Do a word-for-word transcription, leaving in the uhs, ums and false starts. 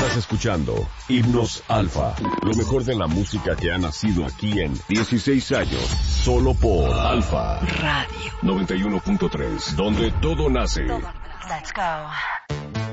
Estás escuchando Himnos Alfa, lo mejor de la música que ha nacido aquí en dieciséis años, solo por Alfa Radio noventa y uno punto tres, donde todo nace. Let's go.